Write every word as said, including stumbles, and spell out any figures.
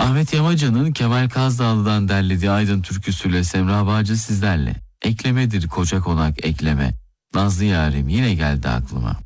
Ahmet Yamacı'nın Kemal Kazdağlı'dan derlediği Aydın türküsüyle Semra Bağcı sizlerle. Eklemedir koca konak ekleme. Nazlı yarim yine geldi aklıma.